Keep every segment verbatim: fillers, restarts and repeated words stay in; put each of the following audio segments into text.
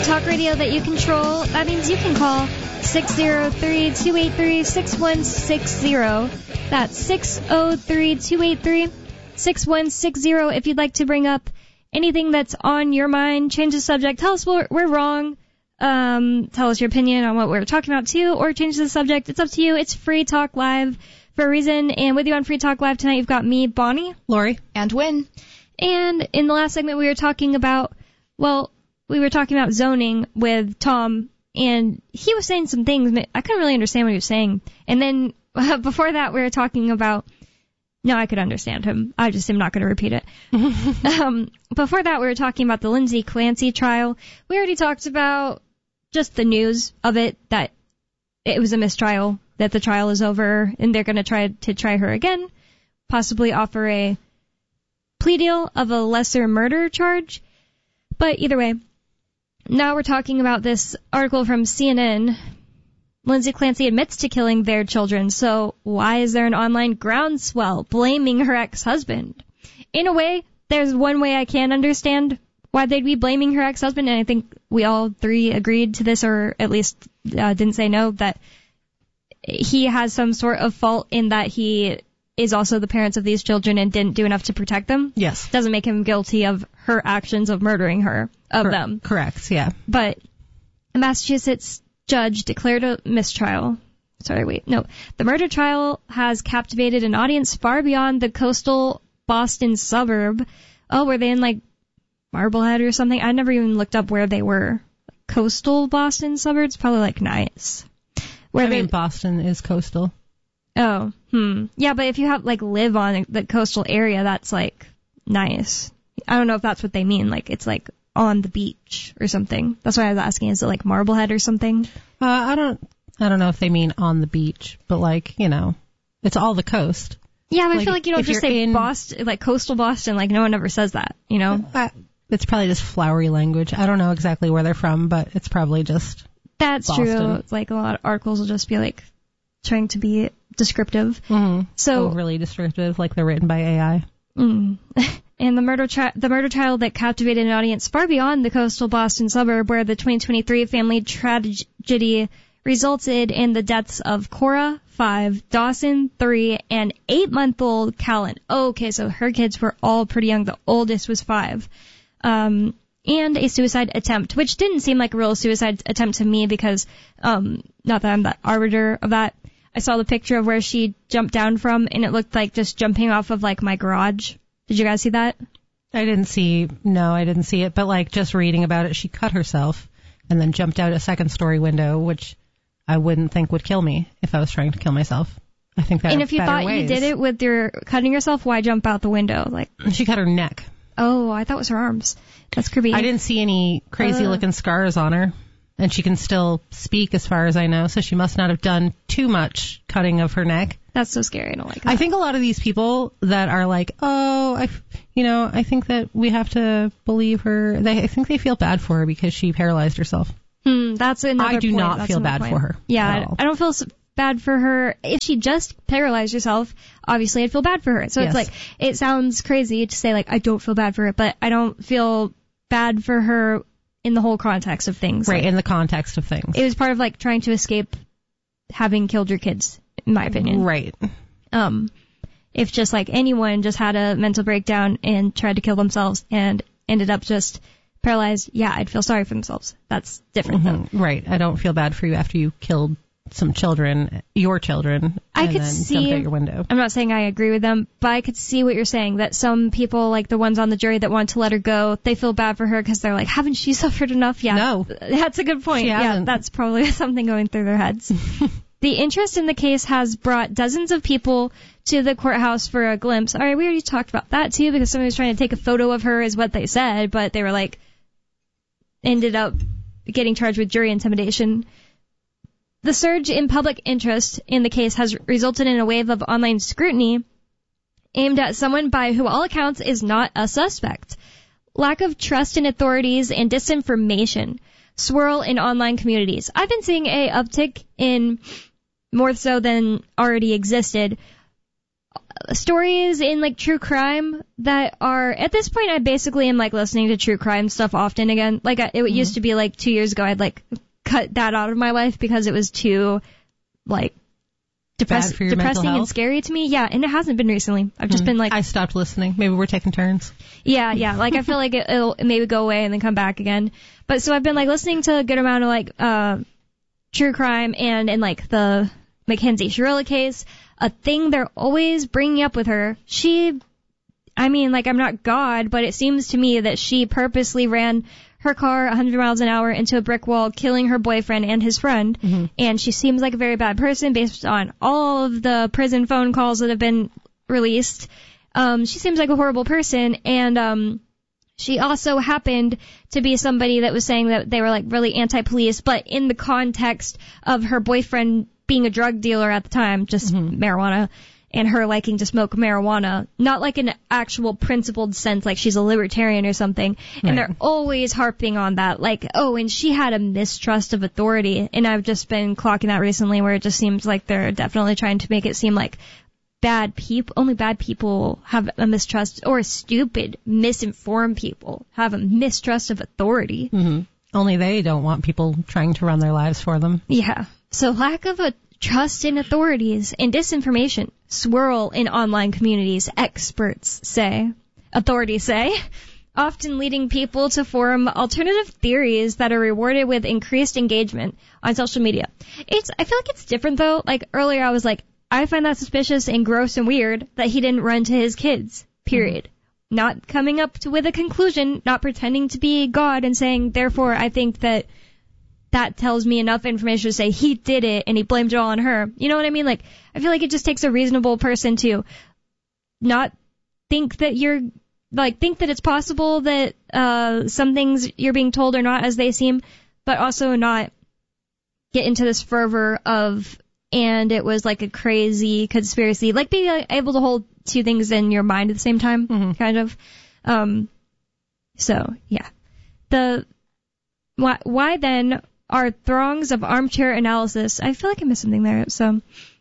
Talk radio that you control. That means you can call six oh three, two eight three, six one six zero. That's six oh three, two eight three, six one six zero if you'd like to bring up anything that's on your mind. Change the subject. Tell us we're, we're wrong. Um, tell us your opinion on what we're talking about, too, or change the subject. It's up to you. It's Free Talk Live for a reason. And with you on Free Talk Live tonight, you've got me, Bonnie, Lori, and Wynn. And in the last segment, we were talking about, well, we were talking about zoning with Tom, and he was saying some things. I couldn't really understand what he was saying. And then uh, before that, we were talking about, no, I could understand him. I just am not going to repeat it. um, before that, we were talking about the Lindsay Clancy trial. We already talked about just the news of it, that it was a mistrial, that the trial is over, and they're going to try to try her again, possibly offer a plea deal of a lesser murder charge. But either way, now we're talking about this article from C N N. Lindsay Clancy admits to killing their children, so why is there an online groundswell blaming her ex-husband? In a way, there's one way I can understand why they'd be blaming her ex-husband, and I think we all three agreed to this, or at least uh, didn't say no, that he has some sort of fault in that he is also the parents of these children and didn't do enough to protect them. Yes. Doesn't make him guilty of her actions of murdering her, of Cor- them. Correct, yeah. But a Massachusetts judge declared a mistrial. Sorry, wait, no. The murder trial has captivated an audience far beyond the coastal Boston suburb. Oh, were they in, like, Marblehead or something? I never even looked up where they were. Coastal Boston suburbs? Probably, like, nice. Where I mean, they, Boston is coastal. Oh, hmm. Yeah, but if you have, like, live on the coastal area, that's, like, nice. I don't know if that's what they mean. Like, it's, like, on the beach or something. That's why I was asking. Is it, like, Marblehead or something? Uh, I don't I don't know if they mean on the beach, but, like, you know, it's all the coast. Yeah, but like, I feel like you don't just say in, Boston, like, coastal Boston. Like, no one ever says that, you know? Uh, it's probably just flowery language. I don't know exactly where they're from, but it's probably just That's Boston. true. It's like, a lot of articles will just be, like, trying to be descriptive. Mm-hmm. So overly descriptive, like they're written by A I. Mm. And the murder tri- the murder trial that captivated an audience far beyond the coastal Boston suburb, where the twenty twenty-three family tragedy resulted in the deaths of Cora, five, Dawson, three, and eight-month-old Callan. Oh, okay, so her kids were all pretty young. The oldest was five. Um, and a suicide attempt, which didn't seem like a real suicide attempt to me because, um, not that I'm the arbiter of that. I saw the picture of where she jumped down from, and it looked like just jumping off of, like, my garage. Did you guys see that? I didn't see, no, I didn't see it, but, like, just reading about it, she cut herself and then jumped out a second-story window, which I wouldn't think would kill me if I was trying to kill myself. I think that. And if you thought ways. you did it with your cutting yourself, why jump out the window? Like, she cut her neck. Oh, I thought it was her arms. That's creepy. I didn't see any crazy-looking uh. scars on her. And she can still speak as far as I know, so she must not have done too much cutting of her neck. That's so scary. I don't like that. I think a lot of these people that are like, oh, I, you know, I think that we have to believe her. They, I think they feel bad for her because she paralyzed herself. Hmm, that's another I do point. not that's feel bad point. for her. Yeah, I, I don't feel bad for her. If she just paralyzed herself, obviously I'd feel bad for her. So yes. It's like, it sounds crazy to say, like, I don't feel bad for it, but I don't feel bad for her in the whole context of things. Right, like, in the context of things. It was part of, like, trying to escape having killed your kids, in my opinion. Right. Um, if just, like, anyone just had a mental breakdown and tried to kill themselves and ended up just paralyzed, yeah, I'd feel sorry for themselves. That's different, mm-hmm. though. Right. I don't feel bad for you after you killed some children, your children, I and could then see, jumped out your window. I'm not saying I agree with them, but I could see what you're saying, that some people, like the ones on the jury that want to let her go, they feel bad for her because they're like, haven't she suffered enough? Yeah. No. That's a good point. She yeah, hasn't. that's probably something going through their heads. The interest in the case has brought dozens of people to the courthouse for a glimpse. All right, we already talked about that, too, because somebody was trying to take a photo of her is what they said, but they were like, ended up getting charged with jury intimidation. The surge in public interest in the case has resulted in a wave of online scrutiny aimed at someone by who all accounts is not a suspect. Lack of trust in authorities and disinformation swirl in online communities. I've been seeing a uptick in, more so than already existed, stories in like true crime that are at this point I basically am like listening to true crime stuff often again. Like I, it mm-hmm. used to be like two years ago I'd like cut that out of my life because it was too like depress- depressing and scary to me. Yeah, and it hasn't been recently. I've just mm. been like I stopped listening. Maybe we're taking turns. Yeah, yeah. Like I feel like it, it'll maybe go away and then come back again. But so I've been like listening to a good amount of like uh true crime and and like the Mackenzie Shirilla case. A thing they're always bringing up with her. She, I mean, like I'm not God, but it seems to me that she purposely ran her car one hundred miles an hour into a brick wall, killing her boyfriend and his friend. Mm-hmm. And she seems like a very bad person based on all of the prison phone calls that have been released. Um, she seems like a horrible person. And um, she also happened to be somebody that was saying that they were like really anti-police, but in the context of her boyfriend being a drug dealer at the time, just mm-hmm. marijuana, and her liking to smoke marijuana, not like an actual principled sense, like she's a libertarian or something. Right. And they're always harping on that, like, oh, and she had a mistrust of authority. And I've just been clocking that recently where it just seems like they're definitely trying to make it seem like bad people, only bad people have a mistrust, or stupid, misinformed people have a mistrust of authority. Mm-hmm. Only they don't want people trying to run their lives for them. Yeah. So lack of a trust in authorities and disinformation swirl in online communities, experts say, authorities say, often leading people to form alternative theories that are rewarded with increased engagement on social media. It's, I feel like it's different though. Like earlier I was like, I find that suspicious and gross and weird that he didn't run to his kids, period. Mm-hmm. Not coming up to, with a conclusion, not pretending to be God and saying, therefore I think that that tells me enough information to say he did it and he blamed it all on her. You know what I mean? Like, I feel like it just takes a reasonable person to not think that you're, like, think that it's possible that uh some things you're being told are not as they seem, but also not get into this fervor of, and it was like a crazy conspiracy. Like, being able to hold two things in your mind at the same time, mm-hmm. kind of. Um, so, yeah. The, why, why then are throngs of armchair analysis. I feel like I missed something there. So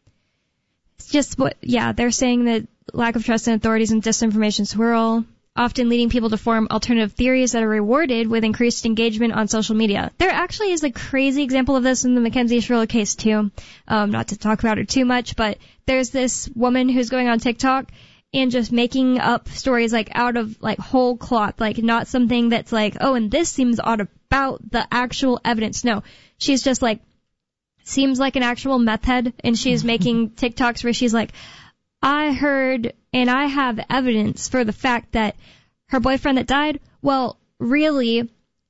it's just what, yeah, they're saying that lack of trust in authorities and disinformation swirl, often leading people to form alternative theories that are rewarded with increased engagement on social media. There actually is a crazy example of this in the Mackenzie Shirilla case too. Um, not to talk about her too much, but there's this woman who's going on TikTok and just making up stories like out of like whole cloth, like not something that's like, oh, and this seems odd about the actual evidence. No, she's just like, seems like an actual meth head, and she's making TikToks where she's like, I heard and I have evidence for the fact that her boyfriend that died, well, really,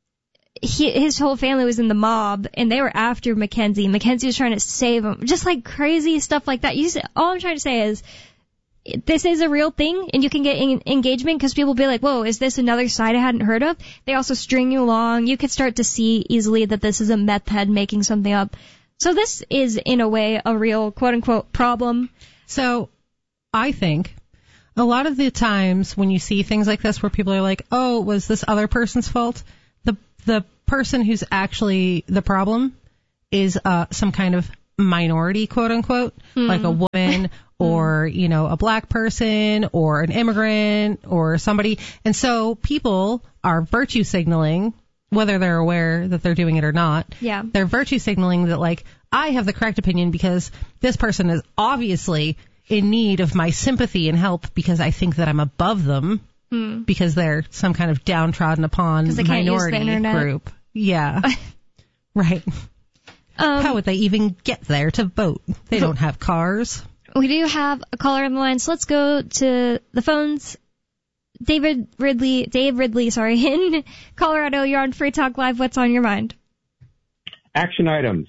he, his whole family was in the mob and they were after Mackenzie. Mackenzie was trying to save him. Just like crazy stuff like that. You just, all I'm trying to say is, this is a real thing, and you can get in- engagement because people will be like, whoa, is this another side I hadn't heard of? They also string you along. You could start to see easily that this is a meth head making something up. So this is, in a way, a real quote-unquote problem. So I think a lot of the times when you see things like this where people are like, oh, was this other person's fault? The the person who's actually the problem is uh, some kind of minority, quote-unquote, mm. like a woman or, you know, a black person or an immigrant or somebody. And so people are virtue signaling, whether they're aware that they're doing it or not. Yeah. They're virtue signaling that, like, I have the correct opinion because this person is obviously in need of my sympathy and help because I think that I'm above them mm. because they're some kind of downtrodden upon minority group. Yeah. Right. Um, How would they even get there to vote? They don't have cars. We do have a caller on the line, so let's go to the phones. David Ridley, Dave Ridley, sorry, in Colorado. You're on Free Talk Live. What's on your mind? Action items.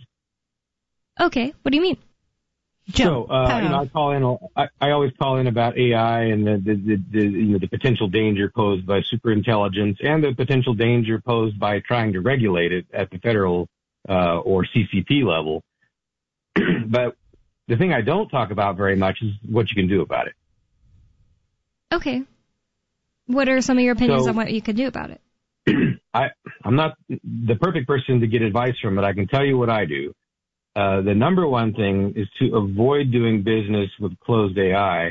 Okay, what do you mean? Jump. So, uh, you know, I call in. I, I always call in about A I and the, the, the, the, you know, the potential danger posed by superintelligence and the potential danger posed by trying to regulate it at the federal uh, or C C P level. But the thing I don't talk about very much is what you can do about it. Okay. What are some of your opinions so, on what you could do about it? I, I'm not the perfect person to get advice from, but I can tell you what I do. Uh, the number one thing is to avoid doing business with closed A I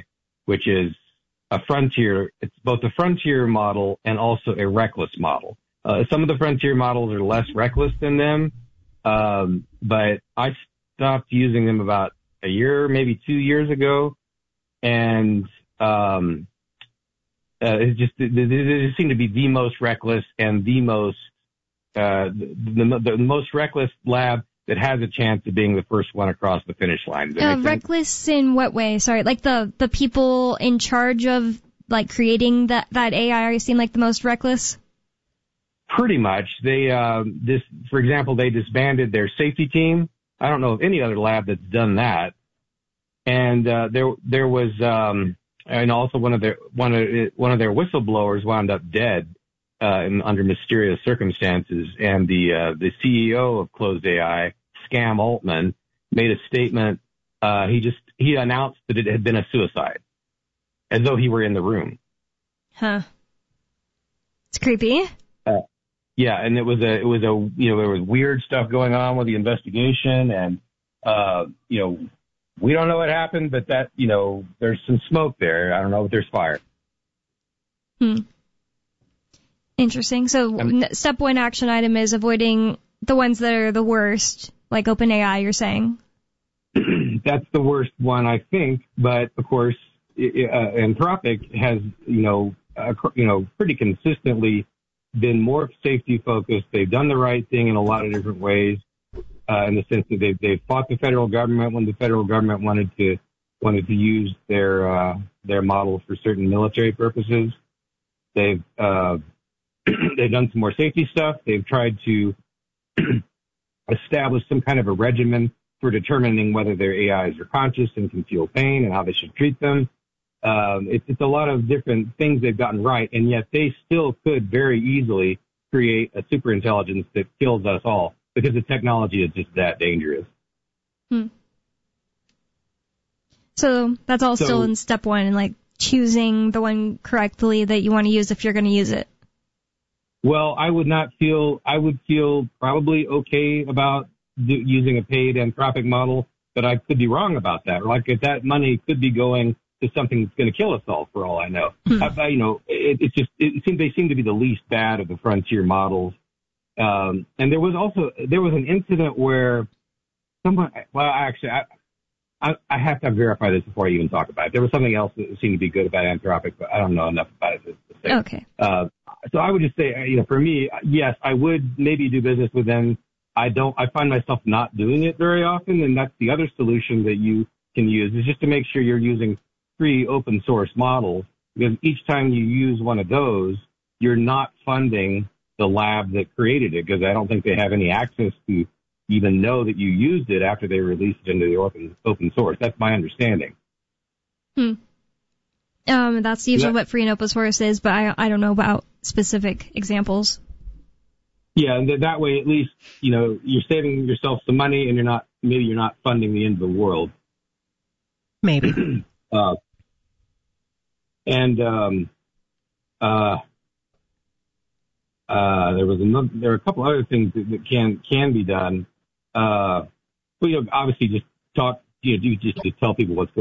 which is a frontier. It's both a frontier model and also a reckless model. Uh, some of the frontier models are less reckless than them, um, but I stopped using them about a year, maybe two years ago, and um, uh, it just they, they seem to be the most reckless and the most uh, the, the, the most reckless lab that has a chance of being the first one across the finish line. Uh, reckless in what way? Sorry, like the, the people in charge of like creating that, that A I seem like the most reckless? Pretty much. They, uh, this, for example, they disbanded their safety team. I don't know of any other lab that's done that. And, uh, there, there was, um, and also one of their, one of, one of their whistleblowers wound up dead, uh, in, under mysterious circumstances. And the, uh, the C E O of Closed A I, Scam Altman, made a statement. Uh, he just, he announced that it had been a suicide as though he were in the room. Huh. It's creepy. Uh, Yeah, and it was a, it was a, you know, there was weird stuff going on with the investigation, and, uh, you know, we don't know what happened, but that, you know, there's some smoke there. I don't know if there's fire. Hmm. Interesting. So um, step one action item is avoiding the ones that are the worst, like OpenAI, you're saying? That's the worst one, I think, but of course, it, uh, Anthropic has, you know, uh, you know, pretty consistently been more safety focused. They've done the right thing in a lot of different ways, uh, in the sense that they've, they've fought the federal government when the federal government wanted to, wanted to use their, uh, their models for certain military purposes. They've, uh, they've done some more safety stuff. They've tried to establish some kind of a regimen for determining whether their A Is are conscious and can feel pain and how they should treat them. Um, it's, it's a lot of different things they've gotten right, and yet they still could very easily create a superintelligence that kills us all because the technology is just that dangerous. Hmm. So that's all so, still in step one, and like choosing the one correctly that you want to use if you're going to use it. Well, I would not feel, I would feel probably okay about do, using a paid Anthropic model, but I could be wrong about that. Like if that money could be going to something that's going to kill us all, for all I know. Hmm. I, you know, it, it's just, it seems they seem to be the least bad of the frontier models. Um, and there was also, there was an incident where someone, well, actually, I, I, I have to verify this before I even talk about it. There was something else that seemed to be good about Anthropic, but I don't know enough about it to, to say. Okay. Uh, so I would just say, you know, for me, yes, I would maybe do business with them. I don't, I find myself not doing it very often. And that's the other solution that you can use is just to make sure you're using free open source models, because each time you use one of those, you're not funding the lab that created it, because I don't think they have any access to even know that you used it after they released it into the open, open source. That's my understanding. Hmm. Um, that's usually that, what free and open source is, but I, I don't know about specific examples. Yeah, and that way at least, you know, you're saving yourself some money and you're not, maybe you're not funding the end of the world. Maybe. uh, and, um, uh, uh, there was another, there are a couple other things that, that can, can be done. Uh, well, you know, obviously just talk, you know, just to tell people what's going on.